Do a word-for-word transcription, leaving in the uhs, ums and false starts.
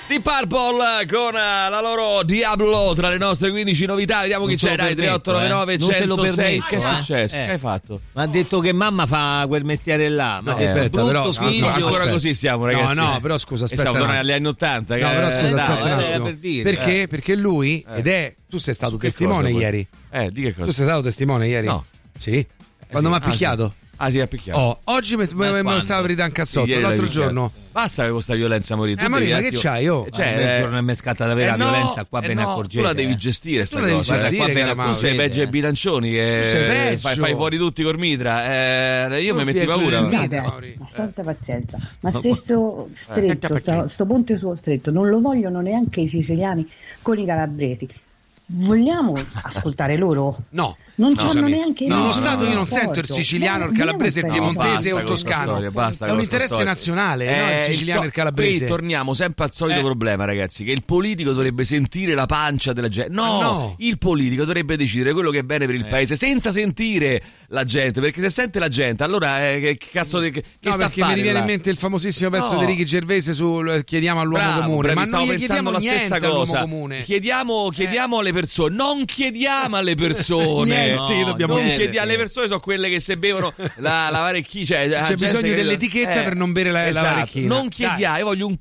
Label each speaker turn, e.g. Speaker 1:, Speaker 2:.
Speaker 1: Di Purple con la loro Diablo tra le nostre quindici novità. Vediamo chi c'è, dai, tre otto nove nove
Speaker 2: Non te lo
Speaker 1: centosei.
Speaker 2: permetto,
Speaker 1: Che è
Speaker 2: eh.
Speaker 1: successo?
Speaker 2: Eh.
Speaker 1: Che hai fatto?
Speaker 2: Ma ha detto che mamma fa quel mestiere là. Ma
Speaker 3: No,
Speaker 2: che
Speaker 3: aspetta,
Speaker 2: brutto
Speaker 3: però,
Speaker 2: figlio.
Speaker 1: Ancora
Speaker 3: aspetta.
Speaker 1: così stiamo, ragazzi.
Speaker 3: No, no, però scusa,
Speaker 1: E
Speaker 3: aspetta.
Speaker 1: siamo
Speaker 3: un
Speaker 1: tornati
Speaker 3: attimo.
Speaker 1: agli anni ottanta.
Speaker 3: No, però scusa,
Speaker 2: Eh,
Speaker 3: aspetta
Speaker 2: no,
Speaker 3: un
Speaker 2: era
Speaker 3: attimo.
Speaker 2: per dire,
Speaker 3: perché?
Speaker 2: eh.
Speaker 3: Perché lui,
Speaker 1: Eh.
Speaker 3: ed è, tu sei stato
Speaker 1: Su che
Speaker 3: testimone
Speaker 1: cosa, poi?
Speaker 3: ieri.
Speaker 1: Eh, di che cosa?
Speaker 3: Tu sei stato testimone ieri?
Speaker 1: No.
Speaker 3: Sì. Quando
Speaker 1: sì.
Speaker 3: mi ha
Speaker 1: Ah,
Speaker 3: picchiato?
Speaker 1: Ah, sì, ha picchiato.
Speaker 3: Oh, oggi mi, mi, mi
Speaker 2: quando?
Speaker 3: stava per ridare un cazzotto,
Speaker 1: Ieri
Speaker 3: l'altro
Speaker 1: l'hai picchiato.
Speaker 3: giorno.
Speaker 1: Basta con questa violenza, Morì.
Speaker 3: Eh, Morì, ma che c'hai, oh?
Speaker 1: Cioè,
Speaker 2: il
Speaker 1: eh,
Speaker 2: giorno che mi è scattata vera
Speaker 1: eh no,
Speaker 2: violenza, qua
Speaker 1: eh
Speaker 2: ve ne
Speaker 1: no,
Speaker 2: accorgete.
Speaker 1: Tu la devi
Speaker 2: eh.
Speaker 1: gestire, sta
Speaker 3: Tu la devi
Speaker 1: cosa.
Speaker 3: gestire,
Speaker 2: Guarda, qua
Speaker 3: cara
Speaker 2: ve ne
Speaker 3: Mauro.
Speaker 1: Tu sei
Speaker 2: accorgete,
Speaker 1: peggio ai
Speaker 2: eh.
Speaker 1: bilancioni che
Speaker 3: Sei peggio.
Speaker 1: fai, fai fuori tutti col mitra. Eh, io
Speaker 3: Tu
Speaker 1: mi metti
Speaker 3: stai
Speaker 1: paura.
Speaker 3: con il
Speaker 1: ma-
Speaker 3: mitra.
Speaker 4: Vabbè,
Speaker 3: Mauri.
Speaker 4: ma santa pazienza. Ma
Speaker 1: No,
Speaker 4: se sto stretto,
Speaker 3: perché?
Speaker 4: sto, sto ponte sullo stretto, non lo vogliono neanche i siciliani con i calabresi. Vogliamo ascoltare loro?
Speaker 3: No.
Speaker 4: Non
Speaker 3: No,
Speaker 4: c'hanno
Speaker 3: scusami.
Speaker 4: neanche
Speaker 3: No,
Speaker 4: i
Speaker 3: uno
Speaker 4: no,
Speaker 3: Stato
Speaker 4: no,
Speaker 3: io non
Speaker 4: d'accordo.
Speaker 3: sento il siciliano, il
Speaker 4: Ma
Speaker 3: calabrese, il
Speaker 4: no,
Speaker 3: piemontese
Speaker 1: basta
Speaker 3: o il
Speaker 1: con sta
Speaker 3: toscano.
Speaker 1: storia, basta
Speaker 3: È
Speaker 1: con
Speaker 3: un
Speaker 1: sta
Speaker 3: interesse
Speaker 1: storia.
Speaker 3: nazionale, no? Il
Speaker 1: Eh,
Speaker 3: siciliano e il calabrese.
Speaker 1: Qui torniamo sempre al solito
Speaker 3: Eh.
Speaker 1: problema, ragazzi, che il politico dovrebbe sentire la pancia della gente. No,
Speaker 3: Ah, no.
Speaker 1: il politico dovrebbe decidere quello che è bene per il paese senza sentire la gente, perché se sente la gente, allora eh, che, che cazzo di, che, che
Speaker 3: No,
Speaker 1: sta a
Speaker 3: perché
Speaker 1: fare
Speaker 3: mi viene
Speaker 1: là?
Speaker 3: in mente il famosissimo pezzo
Speaker 1: No.
Speaker 3: di Ricky Gervais sul chiediamo all'uomo
Speaker 1: Bravo,
Speaker 3: comune,
Speaker 1: bravi,
Speaker 3: ma
Speaker 1: stavo
Speaker 3: non gli chiediamo
Speaker 1: pensando la
Speaker 3: niente
Speaker 1: stessa
Speaker 3: all'uomo
Speaker 1: cosa.
Speaker 3: comune.
Speaker 1: Chiediamo, chiediamo alle persone, non chiediamo alle persone.
Speaker 3: Niente,
Speaker 1: No,
Speaker 3: dobbiamo
Speaker 1: non
Speaker 3: chiedere.
Speaker 1: chiediamo alle persone, sono quelle che se bevono la, la varecchia, cioè, la
Speaker 3: C'è
Speaker 1: gente
Speaker 3: bisogno
Speaker 1: che-
Speaker 3: dell'etichetta per non bere la- la
Speaker 1: esatto.
Speaker 3: varecchina.
Speaker 1: Non chiediamo, io voglio un